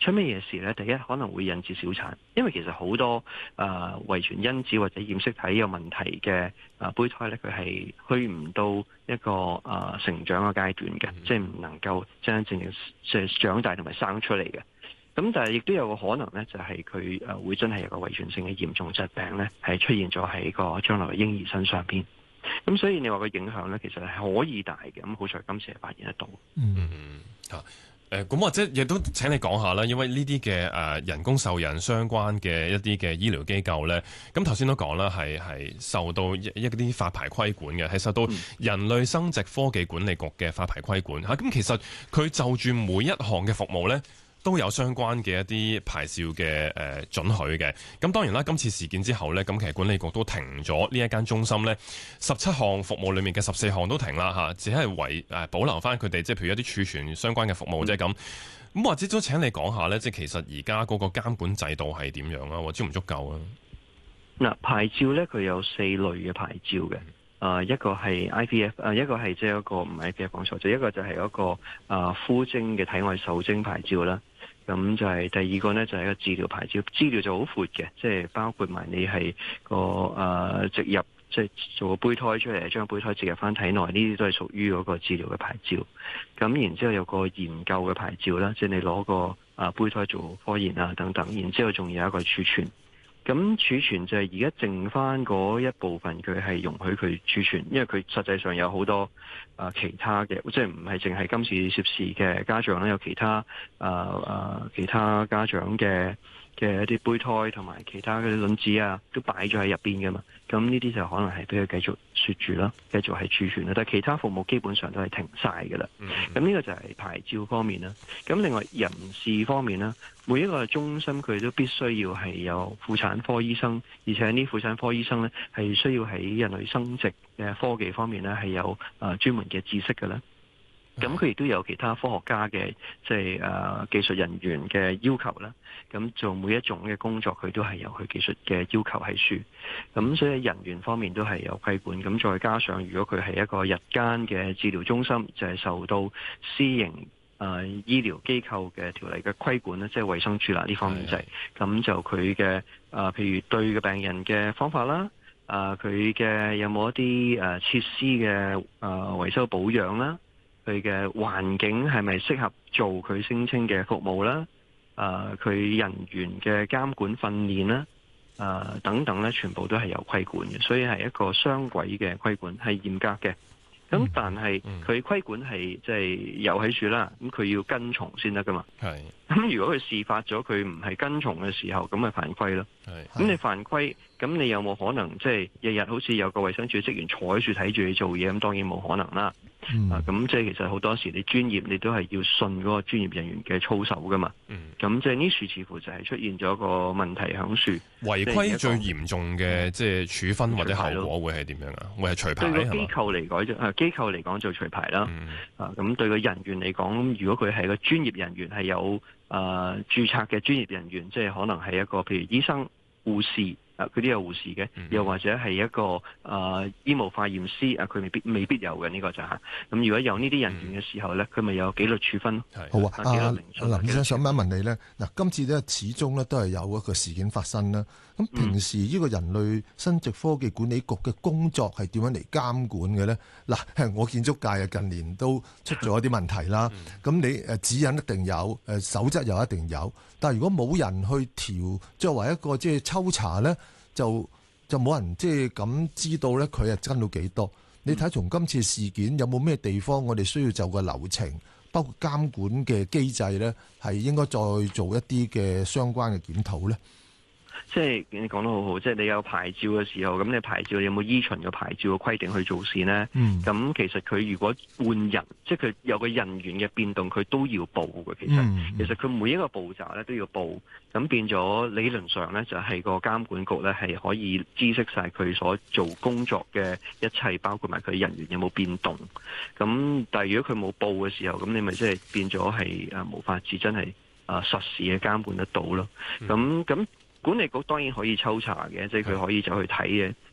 出咩嘢事呢？第一可能會引致小產，因為其實好多遺傳因子或者染色體有問題嘅胚胎呢，佢係去唔到一個成長嘅階段嘅，即係唔能夠真真正正長大同埋生出嚟嘅。咁但係亦都有個可能呢，就係佢會真係有個遺傳性嘅嚴重疾病呢，係出現咗喺個將來嘅嬰兒身上邊。咁所以你話個影響呢，其實係可以大嘅。咁好彩今次係發現得到。 咁或者亦都請你講下啦，因為呢啲嘅人工受孕相關嘅一啲嘅醫療機構咧，咁頭先都講啦，係受到一啲發牌規管嘅，係受到人類生殖科技管理局嘅發牌規管嚇。咁其實佢就住每一項嘅服務咧，都有相關嘅一啲牌照嘅准許嘅。咁當然啦，今次事件之後呢，咁其實管理局都停咗呢一間中心呢17項服務裏面嘅14項都停啦嚇，只係保留翻佢哋，即係譬如一啲儲存相關嘅服務啫咁。咁或者都請你講下呢，即係其實而家嗰個監管制度係點樣啊？或足唔足夠啊？ 嗱，牌照呢，佢有4類嘅牌照嘅。一個係 IVF， 一個係即係一個唔係 IVF 講錯，就一個就係一個膚精嘅體外受精牌照啦。咁就係第二個呢，就係一個治療牌照，治療就好闊嘅，即係包括埋你係個植入，即係做個胚胎出嚟，將胚胎植入翻體內，呢啲都係屬於嗰個治療嘅牌照。咁然之後有個研究嘅牌照啦，即係你攞個胚胎做科研啊等等。然之後仲有一個儲存。咁儲存就係而家剩翻嗰一部分，佢係容許佢儲存，因為佢實際上有好多其他嘅，即係唔係淨係今次涉事嘅家長咧，有其他其他家長嘅一啲胚胎同埋其他嗰啲卵子啊，都擺咗喺入邊噶嘛。咁呢啲就可能係俾佢繼續雪住啦，繼續係儲存啦。但係其他服務基本上都係停晒噶啦。咁呢個就係牌照方面啦。咁另外人事方面啦，每一個中心佢都必須要係有婦產科醫生，而且呢婦產科醫生呢係需要喺人類生殖嘅科技方面呢係有專門嘅知識嘅啦。咁佢亦都有其他科學家嘅即係技術人員嘅要求啦。咁做每一種嘅工作，佢都係有佢技術嘅要求喺處。咁所以人員方面都係有規管。咁再加上如果佢係一個日間嘅治療中心，就係受到私營醫療機構嘅條例嘅規管咧，即係衛生署啦呢方面就係。咁就佢嘅譬如對嘅病人嘅方法啦，佢嘅有冇一啲設施嘅維修保養啦，佢嘅環境係咪適合做佢聲稱嘅服務啦？佢人員嘅監管訓練啦，等等咧，全部都係有規管嘅，所以係一個雙軌嘅規管，係嚴格嘅。咁但係佢規管係即係有喺處啦，咁佢要跟從先得噶嘛。咁如果佢事發咗，佢唔係跟從嘅時候，咁咪犯規咯。咁你犯規，咁你有冇可能即係日日好似有個衛生署職員坐喺處睇住你做嘢？咁當然冇可能啦。咁即係其實好多時你專業，你都係要信嗰個專業人員嘅操守噶嘛。咁即係呢處似乎就係出現咗個問題響樹。 違規最嚴重嘅即係處分或者後果會係點樣啊？會係除牌係嘛？ 對個機構嚟講就機構嚟講就除牌啦。咁對個人員嚟講，如果佢係個專業人員，係有註冊嘅專業人員，即係可能係一個譬如醫生、護士。佢都有護士嘅，又或者係一個醫務化驗師，佢未必有嘅呢個就係。咁如果有呢啲人員嘅時候咧，佢咪有紀律處分。 好啊，林醫生想問一問你咧，嗱，今次咧始終咧都係有一個事件發生啦。咁平時呢個人類生殖科技管理局嘅工作係點樣嚟監管嘅咧？嗱，我建築界啊近年都出咗一啲問題啦。咁你指引一定有，守則又一定有，但係如果冇人去調，作為一個即係抽查咧，就冇人即係咁知道咧，佢係跟到幾多？你睇從今次事件有冇咩地方我哋需要就個流程，包括監管嘅機制咧，係應該再做一啲嘅相關嘅檢討咧？ 即係你講得好好，即係你有牌照嘅時候，咁你牌照你有冇依循個牌照嘅規定去做事呢？咁其實佢如果換人，即係佢有個人員嘅變動，佢都要報嘅。其實佢每一個步驟咧都要報，咁變咗理論上咧就係個監管局咧係可以知悉晒佢所做工作嘅一切，包括埋佢人員有冇變動。咁但係如果佢冇報嘅時候，咁你咪即係變咗係無法至真係實時嘅監管得到咯。咁管理局當然可以抽查嘅，即係佢可以走去睇嘅。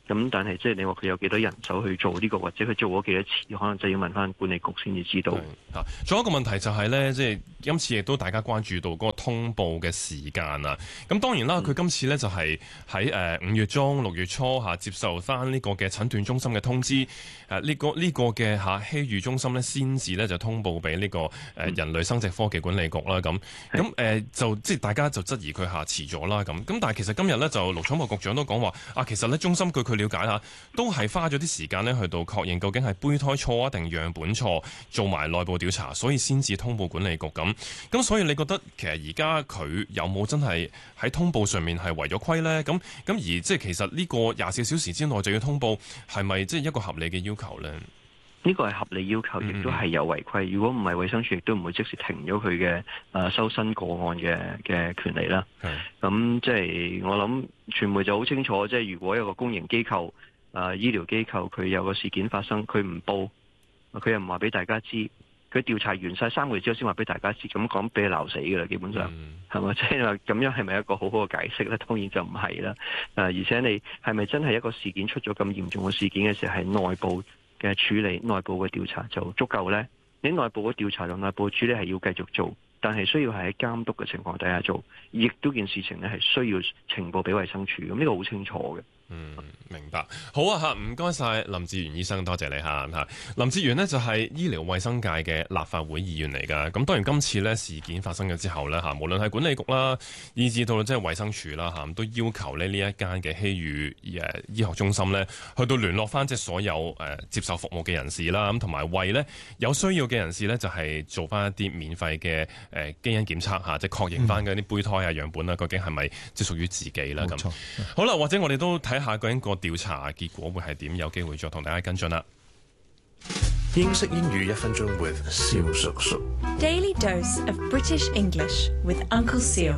咁但係即係你話佢有幾多人手去做呢個，或者佢做咗幾多次，可能就要問翻管理局先至知道。 仲有一個問題就係呢，即係今次亦都大家關注到嗰個通報嘅時間啊。咁當然啦，佢今次呢就係喺5月中、6月初接受翻呢個嘅診斷中心嘅通知，呢個嘅禧預中心呢先至呢就通報俾呢個人類生殖科技管理局啦。咁就即係大家就質疑佢遲咗啦。咁但係其實今日呢，就勞寵部局長都講話其實呢中心據佢了解下，都係花咗啲時間呢去到確認究竟係胚胎錯定樣本錯，做埋內部調查，所以先至通報管理局咁。所以你覺得其實而家佢有冇真係喺通報上面係違咗規呢？咁而即係其實呢個24小時之內就要通報，係咪即係一個合理嘅要求呢？ 呢個係合理要求，亦都係有違規。如果唔係，衛生署亦都唔會即時停咗佢嘅收新個案嘅權利啦。咁即係我諗傳媒就好清楚，即係如果有個公營機構醫療機構佢有個事件發生，佢唔報，佢又唔話俾大家知，佢調查完晒3個月之後先話俾大家知，咁講俾你鬧死㗎啦，基本上係咪？即係話咁樣係咪一個好好嘅解釋咧？當然就唔係啦。而且你係咪真係一個事件出咗咁嚴重嘅事件嘅時候，係內部嘅處理、內部嘅調查就足夠呢？你內部嘅調查同內部嘅處理係要繼續做，但係需要係喺監督嘅情況底下做，亦都件事情呢係需要呈報俾衛生署，咁呢個好清楚嘅。 明白。好啊，唔該晒林哲玄醫生，多謝你嚇。林哲玄呢就係醫療衛生界嘅立法會議員嚟㗎。咁當然今次呢事件發生咗之後呢，無論係管理局啦，以至到即係衛生署啦都要求呢一間嘅禧預醫學中心呢去到聯絡翻即係所有接受服務嘅人士啦，咁同埋為呢有需要嘅人士呢，就係做翻一啲免費嘅基因檢測嚇，即係確認翻嗰啲胚胎樣本啦，究竟係咪即係屬於自己啦咁。好啦，或者我哋都睇下究竟個調查結果會係點，有機會再同大家跟進啦。 英式英語1分鐘 with 蕭叔叔。 Daily dose of British English with Uncle Seal。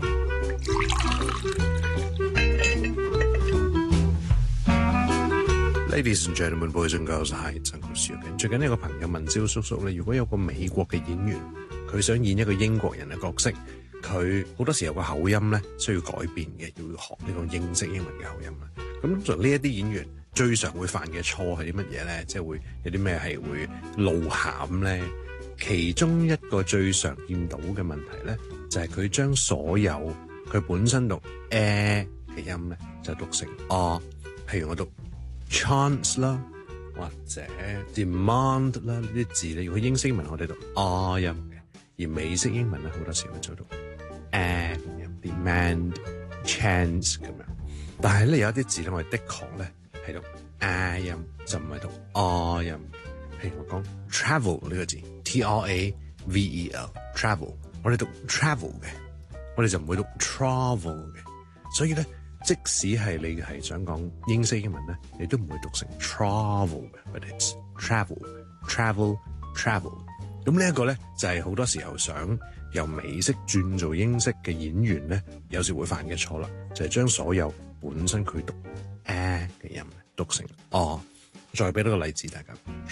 Ladies and gentlemen, boys and girls, hi, it's Uncle Seal。最近呢個朋友問蕭叔叔咧，如果有個美國嘅演員，佢想演一個英國人嘅角色，佢好多時候個口音咧需要改變嘅，要學呢個英式英文嘅口音啦。咁通常呢一啲演員最常會犯嘅錯係啲乜嘢咧？即係會有啲咩係會露餡咧？其中一個最常見到嘅問題咧，就係佢將所有佢本身讀嘅音咧，就讀成譬如我讀 chance 啦，或者 demand 啦，呢啲字咧，如果英式英文我哋讀音嘅，而美式英文咧好多時會做到音 demand chance 咁樣。但係咧有一啲字咧，我哋的確咧係讀音，就唔係讀音。譬如我講 travel 呢個字 travel travel， 我哋讀 travel 嘅，我哋就唔會讀 travel 嘅。所以咧，即使係你係想講英式英文咧，你都唔會讀成 travel 嘅 ，but it's travel。咁呢一個咧就係好多時候想由美式轉做英式嘅演員咧，有時會犯嘅錯啦，就係將所有本身佢讀嘅音讀成再俾多個例子大家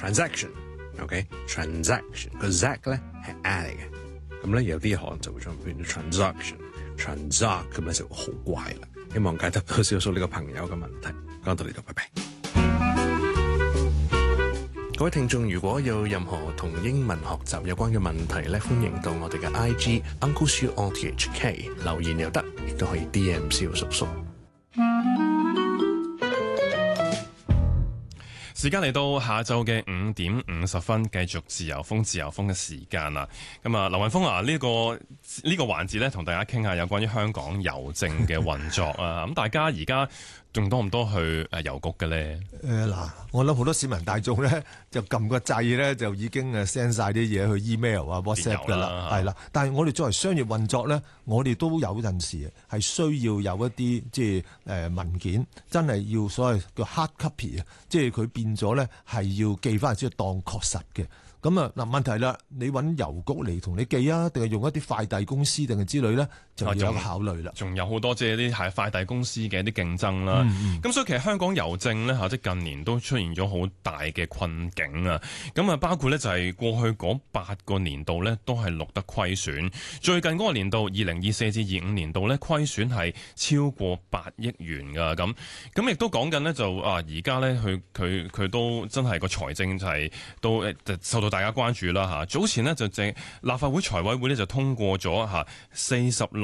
transaction 個 zack 咧係嚟嘅，咁咧有啲可能就會將變咗 transact 咁咧就好怪啦。希望解答到蕭叔呢個朋友嘅問題。講到呢度，拜拜。各位聽眾，如果有任何同英文學習有關嘅問題咧，歡迎到我哋嘅 IG Uncle Siu RTHK 留言又得，亦都可以 DM 蕭叔叔。 時間嚟到下晝嘅5點50分，繼續自由風嘅時間啦。咁啊，劉雲峰啊，呢個環節咧，同大家傾下有關於香港郵政嘅運作啊。咁大家而家仲多唔多去郵局嘅咧？ 我諗好多市民大眾咧就撳個掣咧，就已經send 晒啲嘢去 email 啊 WhatsApp 㗎啦，係啦。但係我哋作為商業運作咧，我哋都有陣時係需要有一啲即係文件，真係要所謂叫 hard copy 啊，即係佢變咗咧係要寄翻嚟先當確實嘅。 咁啊嗱，問題啦，你揾郵局嚟同你寄啊，定係用一啲快遞公司定係之類咧，就要有個考慮啦。 仲有好多即係啲係快遞公司嘅一啲競爭啦。咁所以其實香港郵政咧即係近年都出現咗好大嘅困境啊。咁啊，包括咧就係過去嗰8個年度咧都係錄得虧損。最近嗰個年度2024至25年度咧虧損係超過8億元噶。咁亦都講緊咧就而家咧佢都真係個財政就係都受到大家關注啦嚇。早前呢，就立法會財委會咧就通過咗46